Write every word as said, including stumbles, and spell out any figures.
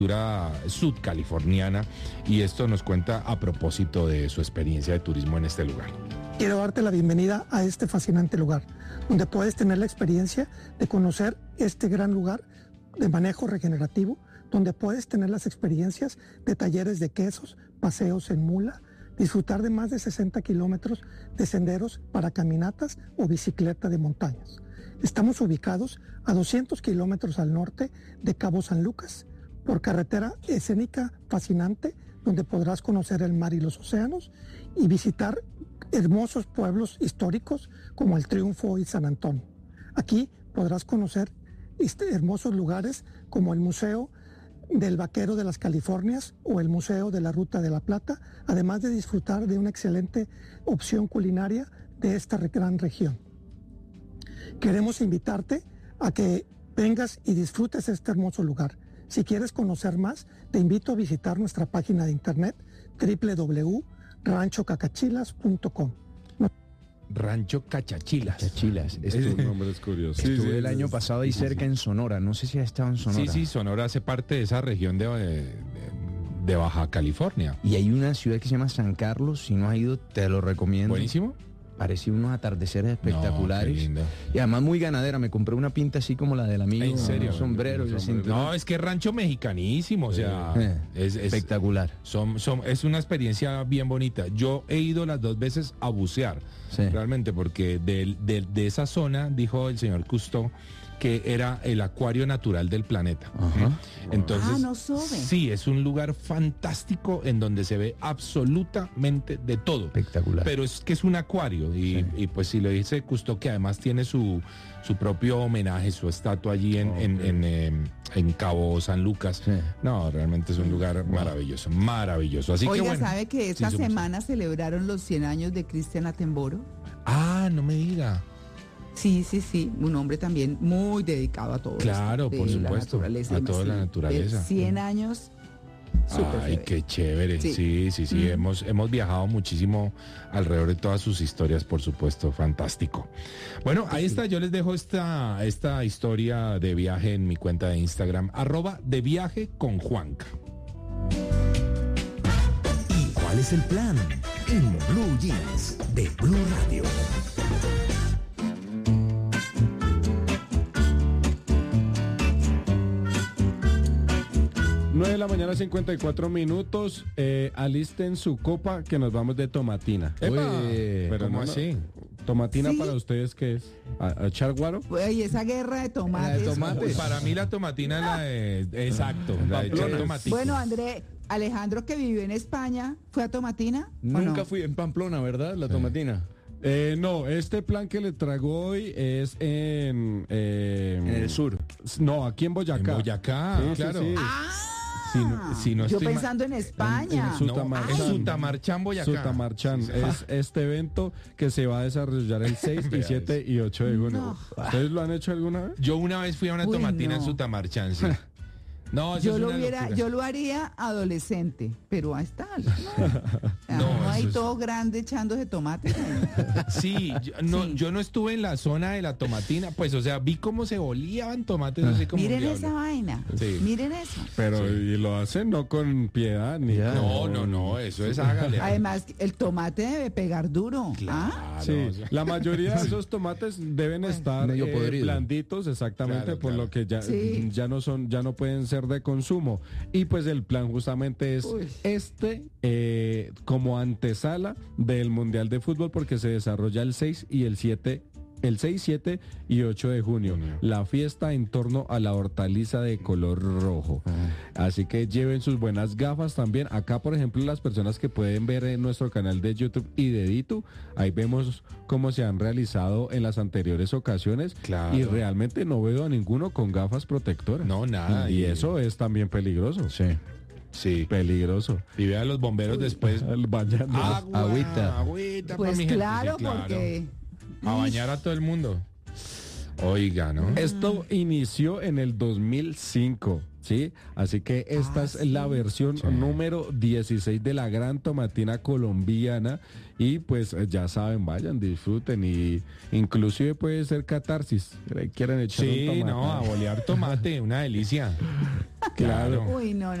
sudcaliforniana, y esto nos cuenta a propósito de su experiencia de turismo en este lugar. Quiero darte la bienvenida a este fascinante lugar, donde puedes tener la experiencia de conocer este gran lugar de manejo regenerativo, donde puedes tener las experiencias de talleres de quesos, paseos en mula, disfrutar de más de sesenta kilómetros de senderos para caminatas o bicicleta de montañas. Estamos ubicados a doscientos kilómetros al norte de Cabo San Lucas, por carretera escénica fascinante, donde podrás conocer el mar y los océanos y visitar hermosos pueblos históricos como El Triunfo y San Antonio. Aquí podrás conocer este, hermosos lugares como el Museo del Vaquero de las Californias o el Museo de la Ruta de la Plata, además de disfrutar de una excelente opción culinaria de esta gran región. Queremos invitarte a que vengas y disfrutes este hermoso lugar. Si quieres conocer más, te invito a visitar nuestra página de internet doble u doble u doble u punto rancho cacachilas punto com. Rancho Cachachilas. Cachachilas. Ese nombre es curioso. Estuve Sí, sí, el año sí, pasado ahí sí, cerca sí. en Sonora. No sé si ha estado en Sonora. Sí, sí, Sonora hace parte de esa región de, de, de Baja California. Y hay una ciudad que se llama San Carlos. Si no has ido, te lo recomiendo. Buenísimo. Parecía unos atardeceres espectaculares. No, qué lindo. Y además muy ganadera. Me compré una pinta así como la del amigo. ¿En serio? Un sombrero y el cinturón. No, es que es rancho mexicanísimo, o sea, Eh, es, es- espectacular. son, son, es una experiencia bien bonita. Yo he ido las dos veces a bucear, Sí. realmente, porque de, de- de esa zona, dijo el señor Cousteau, que era el acuario natural del planeta. Ajá. Entonces, Ah, no sobe. sí, es un lugar fantástico en donde se ve absolutamente de todo. Espectacular. Pero es que es un acuario y, Sí. y pues si lo dice Cousteau, que además tiene su, su propio homenaje, su estatua allí en, en, en, eh, en Cabo San Lucas. Sí. No, realmente es un lugar maravilloso, maravilloso. Así Oiga, que bueno. ¿sabe que esta sí, somos- semana celebraron los cien años de Cristian Attenborough? Ah, no me diga. Sí, sí, sí, un hombre también muy dedicado a todo Claro, esto, por de la supuesto, naturaleza y a demás, toda la sí. naturaleza. De cien años, súper Ay, chévere. qué chévere. Sí, Sí. sí, sí. Mm. Hemos, hemos viajado muchísimo alrededor de todas sus historias, por supuesto. Fantástico. Bueno, ahí está. Yo les dejo esta, esta historia de viaje en mi cuenta de Instagram, arroba de viaje con Juanca. ¿Y cuál es el plan? En Blue Jeans de Blue Radio. nueve de la mañana, cincuenta y cuatro minutos. Eh, alisten su copa que nos vamos de tomatina. Uy, ¿cómo no, no. así? ¿Tomatina Sí. para ustedes qué es? ¿A, a echar guaro? Pues, y esa guerra de tomates. tomates. Para mí la tomatina es la de... Exacto, la de echar Pamplona. tomatico. Bueno, André, Alejandro, que vive en España, ¿fue a Tomatina? ¿o Nunca no? fui en Pamplona, ¿verdad? La tomatina. Eh, no, este plan que le traigo hoy es en... eh, En el sur. No, aquí en Boyacá. En Boyacá, Sí, sí, claro. sí. Ah, Si no- si no yo estoy ma- pensando en España. en su- No, Sutamarchán. es Sutamarchán, Boyacá. Sutamarchán. Sí, sí. Es este evento que se va a desarrollar el seis y Vea siete y ocho de junio. No. ¿Ustedes lo han hecho alguna vez? Yo una vez fui a una Uy, tomatina en no. Sutamarchán, sí. No, eso Yo es lo una hubiera, locura. yo lo haría adolescente, pero ahí está. No, No, no, hay eso es- todo grande echándose tomate. Sí, yo no, Sí. yo no estuve en la zona de la tomatina, pues, o sea, vi cómo se olían tomates así como un Miren diablo. esa vaina. Sí. Miren eso. Pero y lo hacen no con piedad ni Ya. No, no, no, eso es hágale. Además, el tomate debe pegar duro. ¿ah? Claro, Sí, o sea, la mayoría de esos tomates deben estar medio eh, podridos. blanditos, exactamente, Claro, por claro. lo que ya, Sí. ya no son, ya no pueden ser de consumo. Y pues el plan justamente es Uy. este eh, como antesala del Mundial de Fútbol, porque se desarrolla el seis y el siete. El seis, siete y ocho de junio, Junio. la fiesta en torno a la hortaliza de color rojo. Así que lleven sus buenas gafas también. Acá, por ejemplo, las personas que pueden ver en nuestro canal de YouTube y de Ditu, ahí vemos cómo se han realizado en las anteriores ocasiones. Claro. Y realmente no veo a ninguno con gafas protectoras. No, nada. Y eso es también peligroso. Sí. Sí. Peligroso. Y vea a los bomberos después. El bañando. Agua, Agüita. agüita pa' Pues mi gente. claro, Sí, claro. porque A bañar a todo el mundo. Oiga, ¿no? Esto inició en el dos mil cinco. ¿sí? Así que esta Ah, es la sí. versión Sí. número dieciséis de la gran tomatina colombiana y pues eh, ya saben, vayan, disfruten y inclusive puede ser catarsis. Quieren echar un Sí, tomate. no, a bolear tomate, una delicia. Claro. Uy, no, no.